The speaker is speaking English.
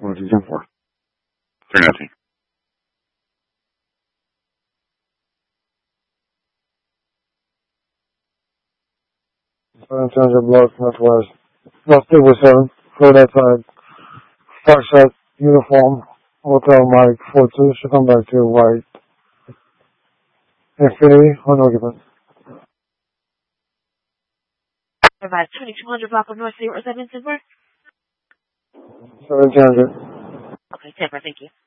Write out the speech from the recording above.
What is he in for? 3-0. 710 block northwest. Left over 7. Cleared outside. Far shot uniform. Hotel Mike 42. Should come back to white. Infinity unoccupant. About 2200 block of North 07 Timber. 710. Okay, Timber, thank you.